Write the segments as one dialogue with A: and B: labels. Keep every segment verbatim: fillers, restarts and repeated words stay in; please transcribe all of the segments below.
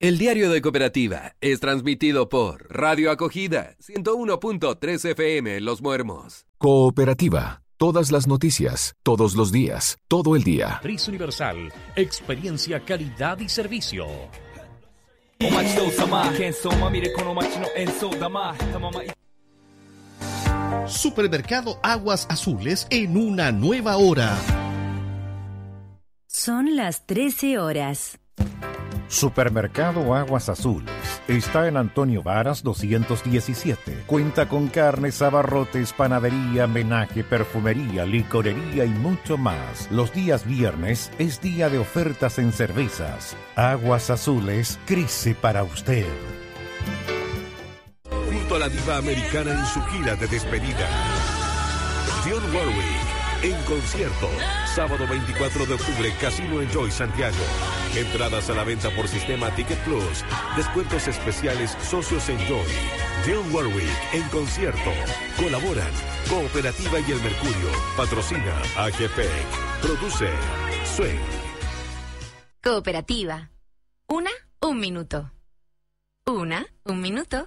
A: El Diario de Cooperativa es transmitido por Radio Acogida, ciento uno punto tres F M Los Muermos.
B: Cooperativa. Todas las noticias, todos los días, todo el día.
C: Matriz Universal. Experiencia, calidad y servicio.
D: Supermercado Aguas Azules en una nueva hora.
E: Son las trece horas.
F: Supermercado Aguas Azules está en Antonio Varas doscientos diecisiete. Cuenta con carnes, abarrotes, panadería, menaje, perfumería, licorería y mucho más. Los días viernes es día de ofertas en cervezas. Aguas Azules crece para usted.
G: Junto a la diva americana en su gira de despedida, Dionne Warwick en concierto, sábado veinticuatro de octubre, Casino Enjoy Santiago. Entradas a la venta por sistema Ticket Plus. Descuentos especiales Socios Enjoy. Dionne Warwick en concierto. Colaboran Cooperativa y El Mercurio. Patrocina A G P. Produce Swing.
E: Cooperativa. Una, un minuto. Una, un minuto.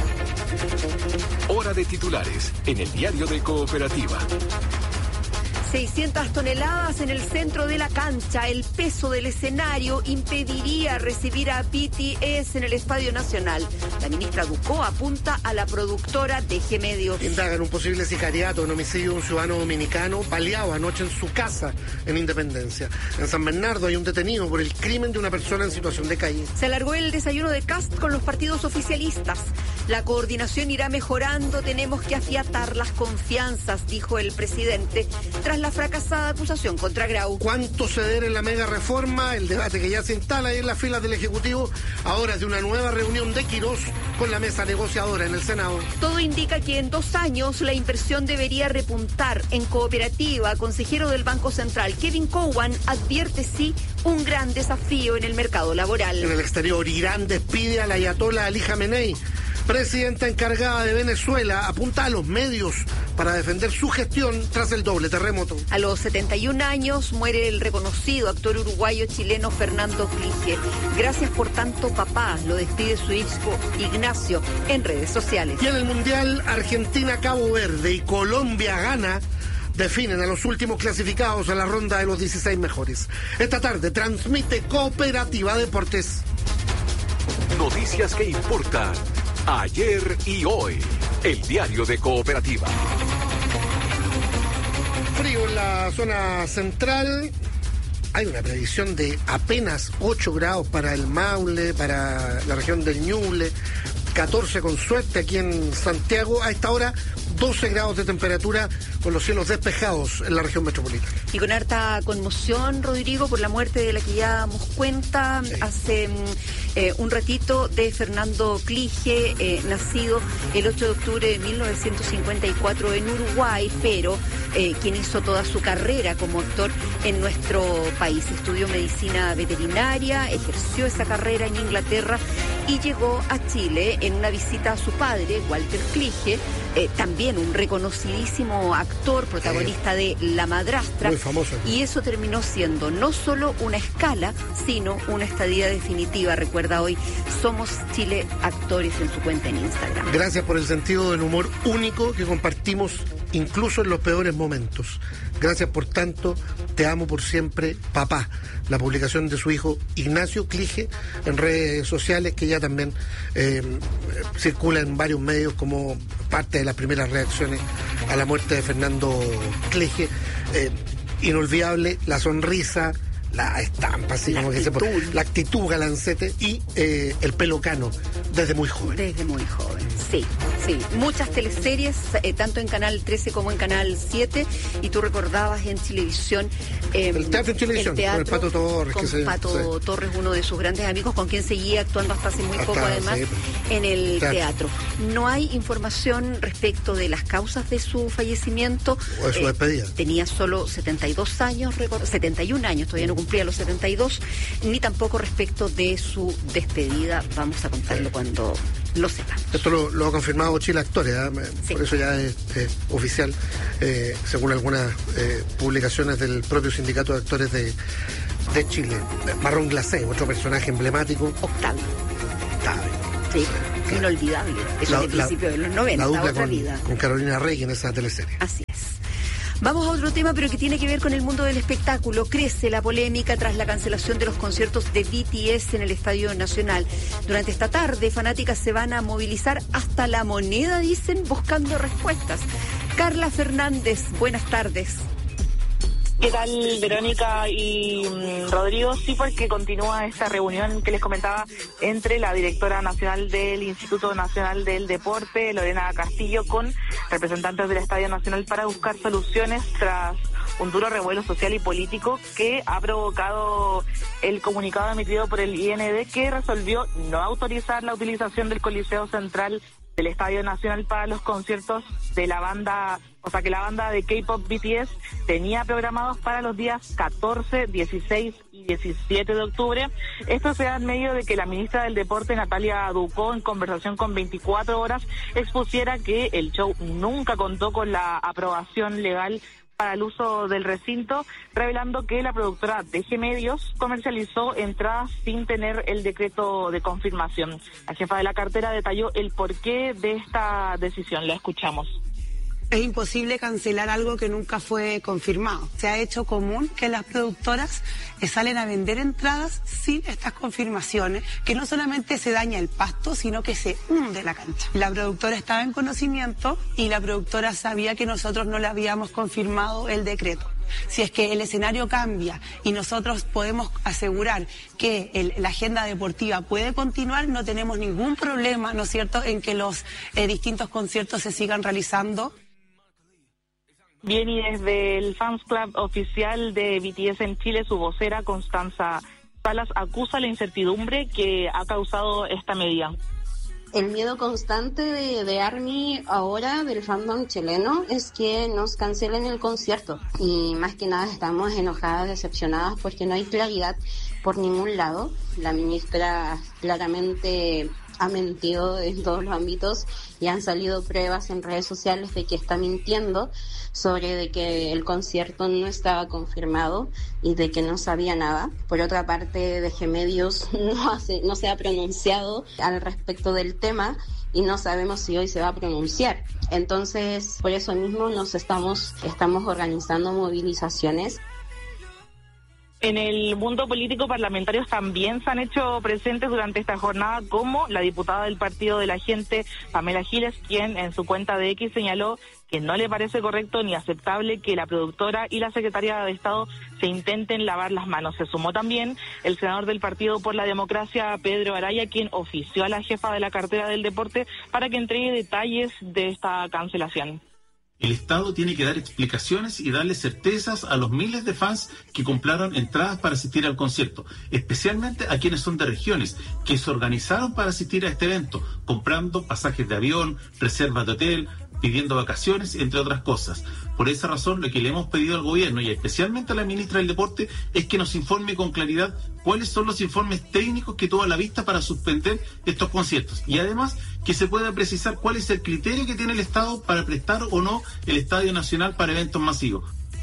G: Hora de titulares en el Diario de Cooperativa.
H: seiscientas toneladas en el centro de la cancha. El peso del escenario impediría recibir a B T S en el Estadio Nacional. La ministra Ducó apunta a la productora D G Medios.
I: Indagan un posible sicariato en homicidio de un ciudadano dominicano baleado anoche en su casa en Independencia. En San Bernardo hay un detenido por el crimen de una persona en situación de calle.
H: Se alargó el desayuno de Kast con los partidos oficialistas. La coordinación irá mejorando, tenemos que afiatar las confianzas, dijo el presidente, tras la fracasada acusación contra Grau.
I: ¿Cuánto ceder en la mega reforma? El debate que ya se instala ahí en las filas del Ejecutivo, ahora es de una nueva reunión de Quirós con la mesa negociadora en el Senado.
H: Todo indica que en dos años la inversión debería repuntar. En Cooperativa, consejero del Banco Central, Kevin Cowan, advierte sí un gran desafío en el mercado laboral.
I: En el exterior, Irán despide a la ayatollah Ali Khamenei. Presidenta encargada de Venezuela apunta a los medios para defender su gestión tras el doble terremoto.
H: A los setenta y un años muere el reconocido actor uruguayo-chileno Fernando Clige. Gracias por tanto, papá, lo despide su hijo Ignacio en redes sociales.
I: Y en el Mundial, Argentina, Cabo Verde y Colombia gana. Definen a los últimos clasificados a la ronda de los dieciséis mejores. Esta tarde transmite Cooperativa Deportes.
G: Noticias que importan. Ayer y hoy, el Diario de Cooperativa.
I: Frío en la zona central. Hay una previsión de apenas ocho grados para el Maule, para la región del Ñuble, catorce con suerte aquí en Santiago. A esta hora, doce grados de temperatura con los cielos despejados en la región metropolitana.
H: Y con harta conmoción, Rodrigo, por la muerte de la que ya damos cuenta sí. hace eh, un ratito de Fernando Clige, eh, nacido el ocho de octubre de mil novecientos cincuenta y cuatro en Uruguay, pero eh, quien hizo toda su carrera como actor en nuestro país. Estudió medicina veterinaria, ejerció esa carrera en Inglaterra y llegó a Chile en una visita a su padre, Walter Clige, eh, también un reconocidísimo actor, protagonista de La Madrastra.
I: Muy famoso.
H: Y eso terminó siendo no solo una escala, sino una estadía definitiva. Recuerda hoy, Somos Chile Actores en su cuenta en Instagram.
I: Gracias por el sentido del humor único que compartimos incluso en los peores momentos. Gracias por tanto, te amo por siempre, papá. La publicación de su hijo Ignacio Clige en redes sociales, que ya también eh, circula en varios medios como parte de las primeras reacciones a la muerte de Fernando Clige. Eh, inolvidable la sonrisa, la estampa, así
H: la
I: como que se pone, la actitud galancete y eh, el pelo cano desde muy joven.
H: Desde muy joven, sí, sí. Muchas teleseries, eh, tanto en Canal trece como en Canal siete, y tú recordabas en Televisión... Eh,
I: el teatro en televisión, el teatro, con el Pato Torres.
H: Con
I: que se,
H: Pato
I: sí.
H: Torres, uno de sus grandes amigos, con quien seguía actuando hasta hace muy hasta, poco, además, sí, en el teatro. teatro. No hay información respecto de las causas de su fallecimiento.
I: O de su eh, despedida.
H: Tenía solo setenta y dos años, setenta y un años, todavía no cumplía los setenta y dos, ni tampoco respecto de su despedida. Vamos a contarlo sí. cuando lo sepa.
I: Esto lo, lo ha confirmado Chile Actores, ¿eh? sí. por eso ya es eh, oficial, eh, según algunas eh, publicaciones del propio sindicato de actores de, de Chile. Marrón Glacé, otro personaje emblemático.
H: Octavio.
I: Octavio.
H: Sí, sí. Inolvidable. Eso
I: La,
H: de principios de los noventa,
I: la dupla
H: otra
I: con,
H: vida.
I: con Carolina Rey en esa teleserie.
H: Así es. Vamos a otro tema, pero que tiene que ver con el mundo del espectáculo. Crece la polémica tras la cancelación de los conciertos de B T S en el Estadio Nacional. Durante esta tarde, fanáticas se van a movilizar hasta La Moneda, dicen, buscando respuestas. Carla Fernández, buenas tardes.
J: ¿Qué tal, Verónica y um, Rodrigo? Sí, porque continúa esta reunión que les comentaba entre la directora nacional del Instituto Nacional del Deporte, Lorena Castillo, con representantes del Estadio Nacional para buscar soluciones tras un duro revuelo social y político que ha provocado el comunicado emitido por el I N D, que resolvió no autorizar la utilización del Coliseo Central del Estadio Nacional para los conciertos de la banda, o sea que la banda de K-pop B T S tenía programados para los días catorce, dieciséis y diecisiete de octubre. Esto se da en medio de que la ministra del Deporte, Natalia Ducó, en conversación con veinticuatro horas, expusiera que el show nunca contó con la aprobación legal para el uso del recinto, revelando que la productora D G Medios comercializó entradas sin tener el decreto de confirmación. La jefa de la cartera detalló el porqué de esta decisión. La escuchamos.
K: Es imposible cancelar algo que nunca fue confirmado. Se ha hecho común que las productoras salen a vender entradas sin estas confirmaciones, que no solamente se daña el pasto, sino que se hunde la cancha. La productora estaba en conocimiento y la productora sabía que nosotros no le habíamos confirmado el decreto. Si es que el escenario cambia y nosotros podemos asegurar que el, la agenda deportiva puede continuar, no tenemos ningún problema, ¿no es cierto?, en que los eh, distintos conciertos se sigan realizando.
J: Bien, y desde el Fans Club oficial de B T S en Chile, su vocera, Constanza Salas, acusa la incertidumbre que ha causado esta medida.
L: El miedo constante de, de ARMY ahora, del fandom chileno, es que nos cancelen el concierto. Y más que nada estamos enojadas, decepcionadas, porque no hay claridad por ningún lado. La ministra claramente ha mentido en todos los ámbitos y han salido pruebas en redes sociales de que está mintiendo sobre de que el concierto no estaba confirmado y de que no sabía nada. Por otra parte, D G Medios no, hace, no se ha pronunciado al respecto del tema y no sabemos si hoy se va a pronunciar. Entonces, por eso mismo nos estamos, estamos organizando movilizaciones.
J: En el mundo político, parlamentarios también se han hecho presentes durante esta jornada, como la diputada del Partido de la Gente, Pamela Giles, quien en su cuenta de X señaló que no le parece correcto ni aceptable que la productora y la secretaria de Estado se intenten lavar las manos. Se sumó también el senador del Partido por la Democracia, Pedro Araya, quien ofició a la jefa de la cartera del deporte para que entregue detalles de esta cancelación.
M: El Estado tiene que dar explicaciones y darle certezas a los miles de fans que compraron entradas para asistir al concierto, especialmente a quienes son de regiones, que se organizaron para asistir a este evento, comprando pasajes de avión, reservas de hotel, pidiendo vacaciones, entre otras cosas. Por esa razón, lo que le hemos pedido al gobierno y especialmente a la ministra del Deporte es que nos informe con claridad cuáles son los informes técnicos que tuvo a la vista para suspender estos conciertos, y además que se pueda precisar cuál es el criterio que tiene el Estado para prestar o no el Estadio Nacional para eventos masivos.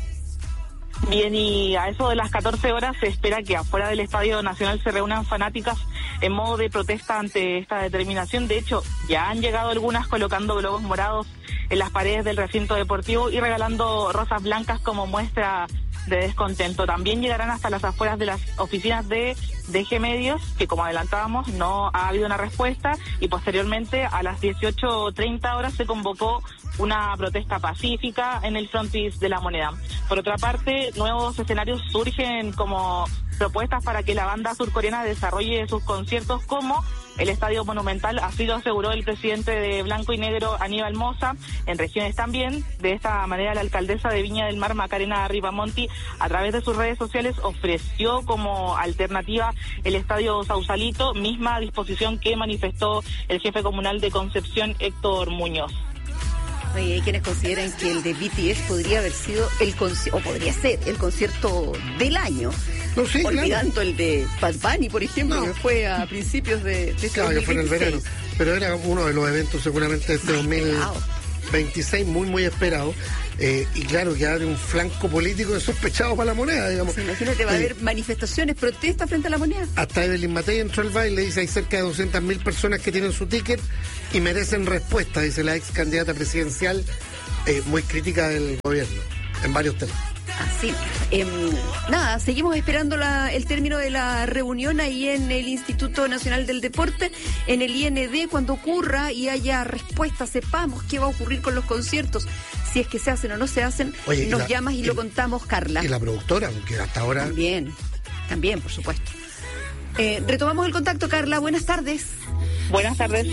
J: Bien, y a eso de las catorce horas se espera que afuera del Estadio Nacional se reúnan fanáticas en modo de protesta ante esta determinación. De hecho, ya han llegado algunas colocando globos morados en las paredes del recinto deportivo y regalando rosas blancas como muestra de descontento. También llegarán hasta las afueras de las oficinas de D G Medios, que como adelantábamos no ha habido una respuesta, y posteriormente a las dieciocho treinta horas se convocó una protesta pacífica en el frontis de La Moneda. Por otra parte, nuevos escenarios surgen como propuestas para que la banda surcoreana desarrolle sus conciertos, como el Estadio Monumental, así lo aseguró el presidente de Blanco y Negro, Aníbal Mosa. En regiones también, de esta manera, la alcaldesa de Viña del Mar, Macarena Ripamonti, a través de sus redes sociales ofreció como alternativa el Estadio Sausalito, misma disposición que manifestó el jefe comunal de Concepción, Héctor Muñoz.
H: Oye, hay quienes consideran que el de B T S podría haber sido el concierto, o podría ser el concierto del año.
I: No, sí,
H: olvidando
I: claro.
H: El de Bad Bunny, por ejemplo, no. que fue a principios de, de
I: claro, que fue en el verano. Pero era uno de los eventos seguramente de este dos mil veintiséis, muy, muy esperado. Eh, y claro, que abre un flanco político de sospechado para la moneda, digamos.
H: Sí, imagínate, va a haber manifestaciones, protestas frente a la moneda.
I: Hasta Evelyn Matei entró al baile, dice, hay cerca de doscientas mil personas que tienen su ticket y merecen respuesta, dice la ex candidata presidencial, eh, muy crítica del gobierno, en varios temas.
H: Así. Eh, nada, seguimos esperando la, el término de la reunión ahí en el Instituto Nacional del Deporte, en el I N D, cuando ocurra y haya respuesta, sepamos qué va a ocurrir con los conciertos, si es que se hacen o no se hacen. Oye, nos la, llamas y, y lo contamos, Carla.
I: Y la productora, porque hasta ahora...
H: También, también, por supuesto. Eh, retomamos el contacto, Carla, buenas tardes.
J: Buenas tardes.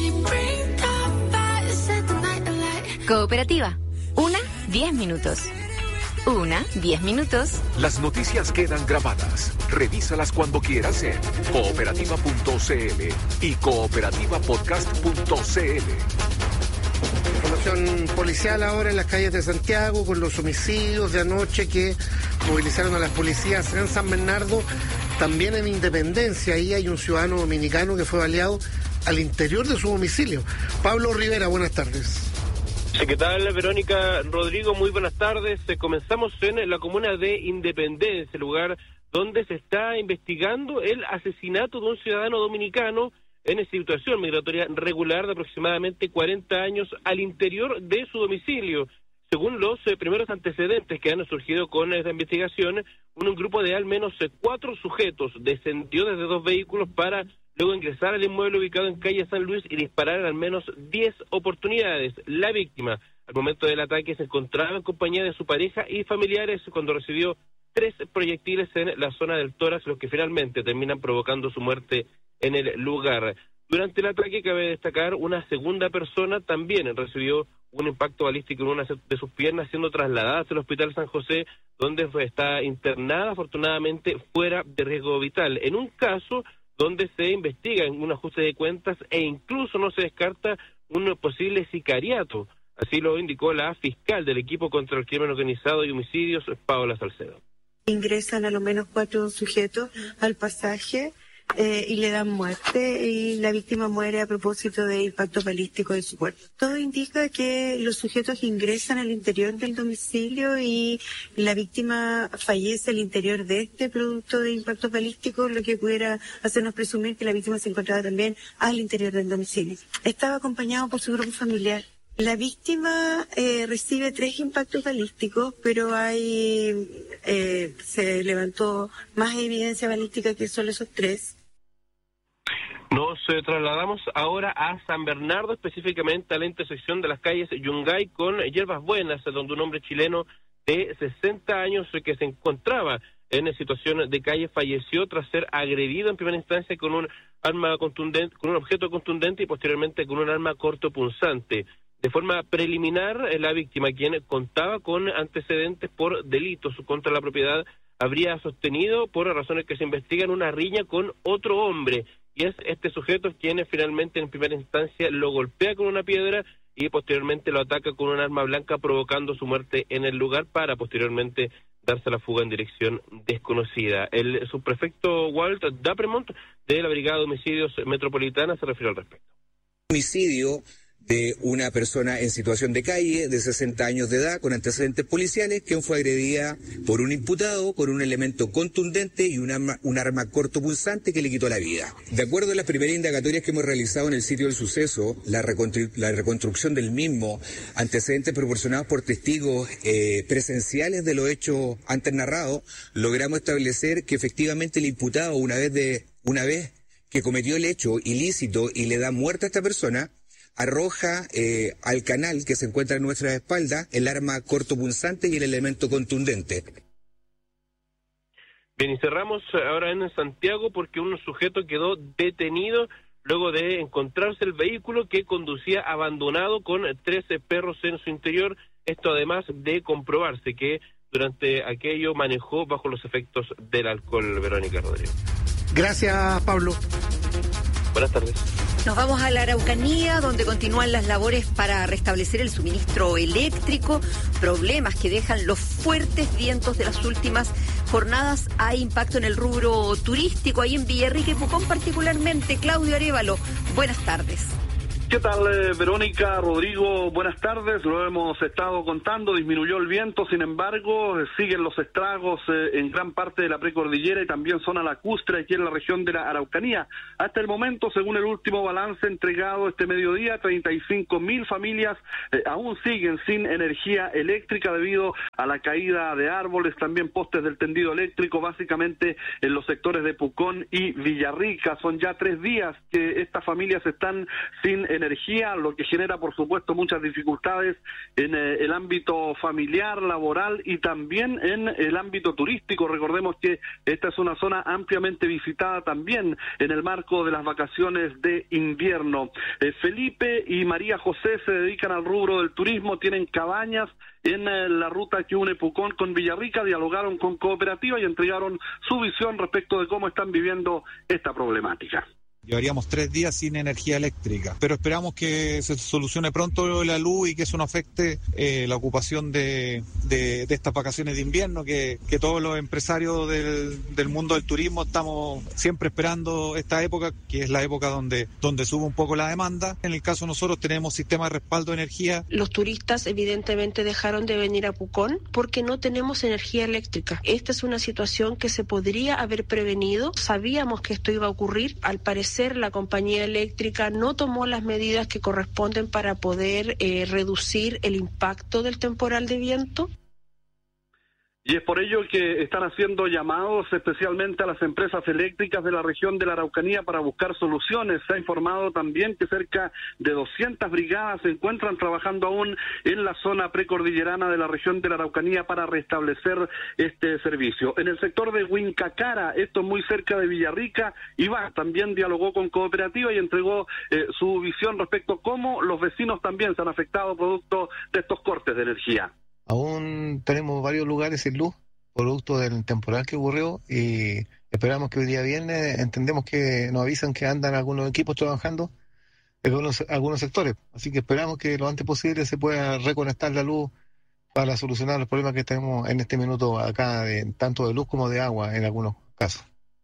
E: Cooperativa, una, diez minutos. Una, diez minutos.
B: Las noticias quedan grabadas. Revísalas cuando quieras en cooperativa punto c l y cooperativa podcast punto c l.
I: Información policial ahora en las calles de Santiago con los homicidios de anoche que movilizaron a las policías en San Bernardo, también en Independencia. Ahí hay un ciudadano dominicano que fue baleado al interior de su domicilio. Pablo Rivera, buenas tardes.
N: ¿Qué tal, Verónica? Rodrigo, muy buenas tardes. Comenzamos en la comuna de Independencia, lugar donde se está investigando el asesinato de un ciudadano dominicano en situación migratoria regular de aproximadamente cuarenta años al interior de su domicilio. Según los eh, primeros antecedentes que han surgido con esta investigación, un grupo de al menos eh, cuatro sujetos descendió desde dos vehículos para luego ingresar al inmueble ubicado en calle San Luis y disparar al menos diez oportunidades. La víctima, al momento del ataque, se encontraba en compañía de su pareja y familiares cuando recibió tres proyectiles en la zona del tórax, los que finalmente terminan provocando su muerte en el lugar. Durante el ataque, cabe destacar, una segunda persona también recibió un impacto balístico en una de sus piernas, siendo trasladada hacia el Hospital San José, donde fue, está internada, afortunadamente fuera de riesgo vital. En un caso donde se investiga en un ajuste de cuentas e incluso no se descarta un posible sicariato. Así lo indicó la fiscal del equipo contra el crimen organizado y homicidios, Paola Salcedo.
O: Ingresan a lo menos cuatro sujetos al pasaje eh, y le dan muerte y la víctima muere a propósito de impacto balístico de su cuerpo. Todo indica que los sujetos ingresan al interior del domicilio y la víctima fallece al interior de este producto de impacto balístico, lo que pudiera hacernos presumir que la víctima se encontraba también al interior del domicilio. Estaba acompañado por su grupo familiar. La víctima eh, recibe tres impactos balísticos, pero hay eh, se levantó más evidencia balística que solo esos tres.
N: Nos eh, trasladamos ahora a San Bernardo, específicamente a la intersección de las calles Yungay con Hierbas Buenas, donde un hombre chileno de sesenta años eh, que se encontraba en situación de calle falleció tras ser agredido en primera instancia con un arma contundente, con un objeto contundente y posteriormente con un arma cortopunzante. De forma preliminar, la víctima, quien contaba con antecedentes por delitos contra la propiedad, habría sostenido, por razones que se investigan, una riña con otro hombre. Y es este sujeto quien finalmente en primera instancia lo golpea con una piedra y posteriormente lo ataca con un arma blanca, provocando su muerte en el lugar para posteriormente darse la fuga en dirección desconocida. El subprefecto Walt Dapremont de la Brigada de Homicidios Metropolitana se refirió al respecto.
P: Homicidio de una persona en situación de calle de sesenta años de edad con antecedentes policiales, quien fue agredida por un imputado con un elemento contundente y un arma, un arma cortopunzante que le quitó la vida. De acuerdo a las primeras indagatorias que hemos realizado en el sitio del suceso, la, reconstru la reconstrucción del mismo, antecedentes proporcionados por testigos eh, presenciales de los hechos antes narrados, logramos establecer que efectivamente el imputado, una vez de una vez que cometió el hecho ilícito y le da muerte a esta persona, arroja eh, al canal que se encuentra en nuestra espalda el arma cortopunzante y el elemento contundente.
N: Bien, y cerramos ahora en Santiago porque un sujeto quedó detenido luego de encontrarse el vehículo que conducía abandonado con trece perros en su interior. Esto además de comprobarse que durante aquello manejó bajo los efectos del alcohol. Verónica Rodríguez.
I: Gracias, Pablo.
N: Buenas tardes.
H: Nos vamos a la Araucanía, donde continúan las labores para restablecer el suministro eléctrico, problemas que dejan los fuertes vientos de las últimas jornadas. Hay impacto en el rubro turístico, ahí en Villarrica y Pucón particularmente. Claudio Arévalo, buenas tardes.
Q: ¿Qué tal, eh, Verónica, Rodrigo? Buenas tardes. Lo hemos estado contando, disminuyó el viento, sin embargo, eh, siguen los estragos eh, en gran parte de la precordillera y también zona lacustre aquí en la región de la Araucanía. Hasta el momento, según el último balance entregado este mediodía, treinta y cinco mil familias eh, aún siguen sin energía eléctrica debido a la caída de árboles, también postes del tendido eléctrico, básicamente en los sectores de Pucón y Villarrica. Son ya tres días que estas familias están sin energía, lo que genera, por supuesto, muchas dificultades en eh, el ámbito familiar, laboral y también en el ámbito turístico. Recordemos que esta es una zona ampliamente visitada también en el marco de las vacaciones de invierno. Eh, Felipe y María José se dedican al rubro del turismo, tienen cabañas en eh, la ruta que une Pucón con Villarrica, dialogaron con Cooperativa y entregaron su visión respecto de cómo están viviendo esta problemática.
R: Llevaríamos tres días sin energía eléctrica, pero esperamos que se solucione pronto la luz y que eso no afecte eh, la ocupación de, de, de estas vacaciones de invierno, que, que todos los empresarios del, del mundo del turismo estamos siempre esperando esta época, que es la época donde, donde sube un poco la demanda. En el caso de nosotros tenemos sistema de respaldo de energía.
S: Los turistas evidentemente dejaron de venir a Pucón porque no tenemos energía eléctrica. Esta es una situación que se podría haber prevenido. Sabíamos que esto iba a ocurrir. Al parecer la compañía eléctrica no tomó las medidas que corresponden para poder eh, reducir el impacto del temporal de viento.
Q: Y es por ello que están haciendo llamados especialmente a las empresas eléctricas de la región de la Araucanía para buscar soluciones. Se ha informado también que cerca de doscientas brigadas se encuentran trabajando aún en la zona precordillerana de la región de la Araucanía para restablecer este servicio. En el sector de Huincacara, esto muy cerca de Villarrica, Iván también dialogó con Cooperativa y entregó eh, su visión respecto a cómo los vecinos también se han afectado producto de estos cortes de energía.
T: Aún tenemos varios lugares sin luz, producto del temporal que ocurrió, y esperamos que hoy día viernes, entendemos que nos avisan que andan algunos equipos trabajando en algunos, algunos sectores, así que esperamos que lo antes posible se pueda reconectar la luz para solucionar los problemas que tenemos en este minuto acá, de, tanto de luz como de agua en algunos casos.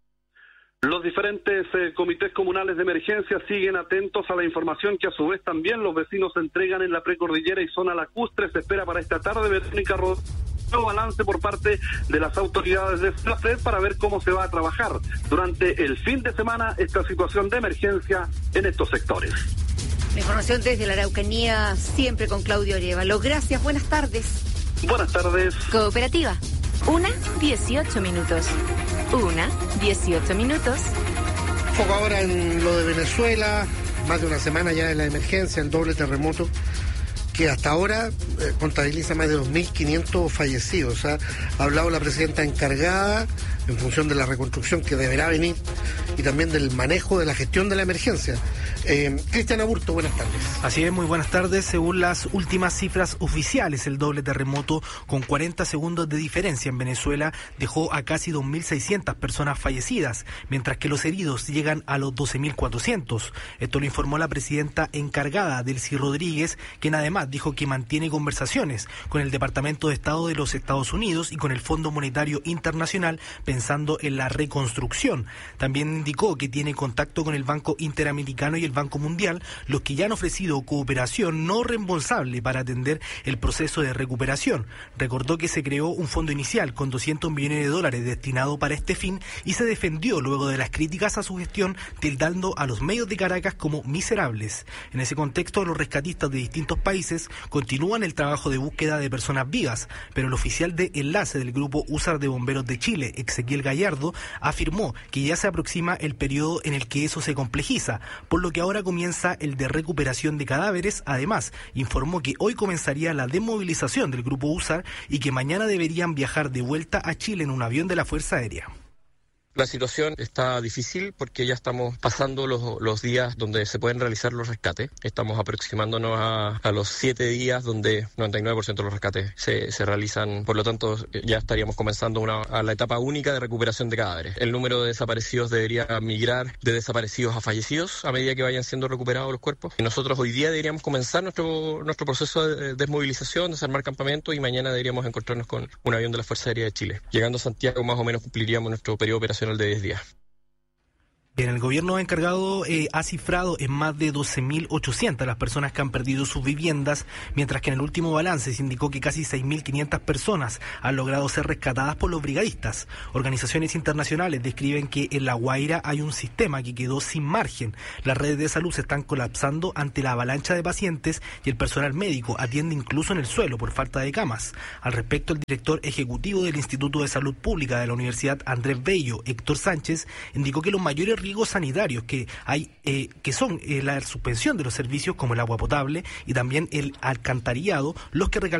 Q: Los diferentes eh, comités comunales de emergencia siguen atentos a la información que a su vez también los vecinos entregan en la precordillera y zona lacustre. Se espera para esta tarde, Verónica Rodríguez, balance por parte de las autoridades de SENACED para ver cómo se va a trabajar durante el fin de semana esta situación de emergencia en estos sectores.
H: La información desde la Araucanía, siempre con Claudio Arevalo. Gracias, buenas tardes.
Q: Buenas tardes.
E: Cooperativa. Una, dieciocho minutos. Una, dieciocho minutos.
I: Foco ahora en lo de Venezuela, más de una semana ya de la emergencia, el doble terremoto, que hasta ahora eh, contabiliza más de dos mil quinientos fallecidos. ¿eh? Ha hablado la presidenta encargada en función de la reconstrucción que deberá venir y también del manejo de la gestión de la emergencia. Eh, Cristian Aburto, buenas tardes.
U: Así es, muy buenas tardes. Según las últimas cifras oficiales, el doble terremoto con cuarenta segundos de diferencia en Venezuela dejó a casi dos mil seiscientas personas fallecidas, mientras que los heridos llegan a los doce mil cuatrocientos. Esto lo informó la presidenta encargada, Delcy Rodríguez, quien además dijo que mantiene conversaciones con el Departamento de Estado de los Estados Unidos y con el Fondo Monetario Internacional pensando en la reconstrucción. También indicó que tiene contacto con el Banco Interamericano y el Banco Mundial, los que ya han ofrecido cooperación no reembolsable para atender el proceso de recuperación. Recordó que se creó un fondo inicial con doscientos millones de dólares destinado para este fin y se defendió luego de las críticas a su gestión, tildando a los medios de Caracas como miserables. En ese contexto, los rescatistas de distintos países continúan el trabajo de búsqueda de personas vivas, pero el oficial de enlace del Grupo USAR de Bomberos de Chile, Ezequiel Gallardo, afirmó que ya se aproxima el periodo en el que eso se complejiza, por lo que ahora comienza el de recuperación de cadáveres. Además, informó que hoy comenzaría la desmovilización del Grupo USAR y que mañana deberían viajar de vuelta a Chile en un avión de la Fuerza Aérea.
V: La situación está difícil porque ya estamos pasando los, los días donde se pueden realizar los rescates. Estamos aproximándonos a, a los siete días donde noventa y nueve por ciento de los rescates se, se realizan. Por lo tanto, ya estaríamos comenzando una, a la etapa única de recuperación de cadáveres. El número de desaparecidos debería migrar de desaparecidos a fallecidos a medida que vayan siendo recuperados los cuerpos. Y nosotros hoy día deberíamos comenzar nuestro, nuestro proceso de desmovilización, desarmar campamento, y mañana deberíamos encontrarnos con un avión de la Fuerza Aérea de Chile. Llegando a Santiago más o menos cumpliríamos nuestro periodo operacional de diez días.
U: Bien, el gobierno encargado eh, ha cifrado en más de doce mil ochocientas las personas que han perdido sus viviendas, mientras que en el último balance se indicó que casi seis mil quinientas personas han logrado ser rescatadas por los brigadistas. Organizaciones internacionales describen que en La Guaira hay un sistema que quedó sin margen. Las redes de salud se están colapsando ante la avalancha de pacientes y el personal médico atiende incluso en el suelo por falta de camas. Al respecto, el director ejecutivo del Instituto de Salud Pública de la Universidad Andrés Bello, Héctor Sánchez, indicó que los mayores riesgos sanitarios que hay, eh, que son eh, la suspensión de los servicios como el agua potable y también el alcantarillado, los que recalcaron